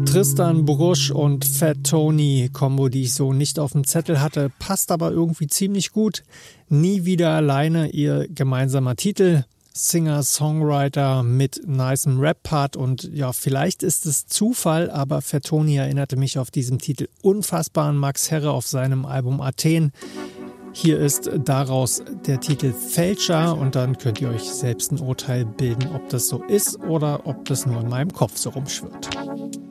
Tristan Brusch und Fat Tony, Kombo, die ich so nicht auf dem Zettel hatte, passt aber irgendwie ziemlich gut. Nie wieder alleine, ihr gemeinsamer Titel. Singer-Songwriter mit nicem Rap-Part und ja, vielleicht ist es Zufall, aber Fat Tony erinnerte mich auf diesem Titel unfassbar an Max Herre auf seinem Album Athen. Hier ist daraus der Titel Fälscher und dann könnt ihr euch selbst ein Urteil bilden, ob das so ist oder ob das nur in meinem Kopf so rumschwirrt.